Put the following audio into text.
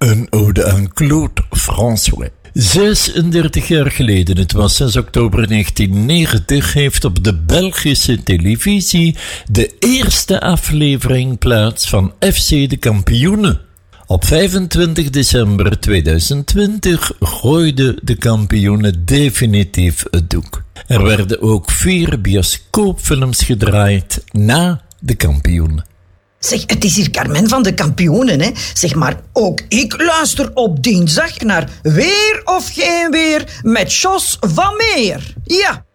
Een ode aan Claude François. 36 jaar geleden, het was 6 oktober 1990, heeft op de Belgische televisie de eerste aflevering plaats van FC de Kampioenen. Op 25 december 2020 gooiden de kampioenen definitief het doek. Er werden ook 4 bioscoopfilms gedraaid na de kampioenen. Zeg, het is hier Carmen van de Kampioenen, hè. Zeg maar, ook ik luister op dinsdag naar Weer of Geen Weer met Jos van Meer. Ja.